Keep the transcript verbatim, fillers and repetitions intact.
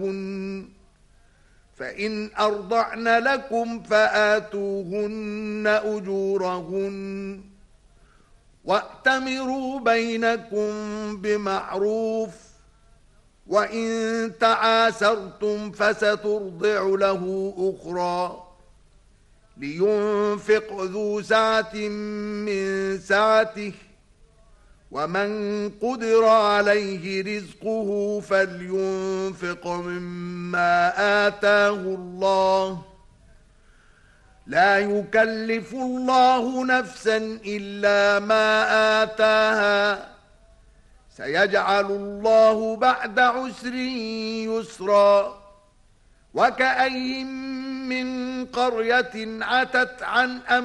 لهن فإن أرضعن لكم فآتوهن أجورهن وَأْتَمِرُوا بَيْنَكُمْ بِمَعْرُوفٍ وَإِن تَعَاسَرْتُمْ فَسَتُرْضِعُ لَهُ أُخْرَى لِيُنْفِقْ ذُو سَعَةٍ مِّن سَعَتِهِ وَمَنْ قُدِرَ عَلَيْهِ رِزْقُهُ فَلْيُنْفِقْ مِمَّا آتَاهُ اللَّهُ لا يكلف الله نفسا إلا ما آتاها سيجعل الله بعد عسر يسرا وكأين من قرية عتت عن أمر